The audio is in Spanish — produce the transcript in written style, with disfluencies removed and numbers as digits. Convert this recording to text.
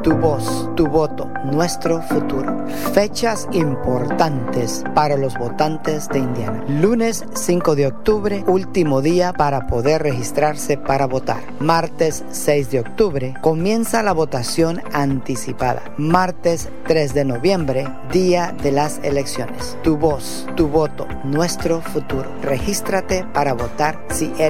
Tu voz, tu voto, nuestro futuro. Fechas importantes para los votantes de Indiana. Lunes 5 de octubre, último día para poder registrarse para votar. Martes 6 de octubre, comienza la votación anticipada. Martes 3 de noviembre, día de las elecciones. Tu voz, tu voto, nuestro futuro. Regístrate para votar si eres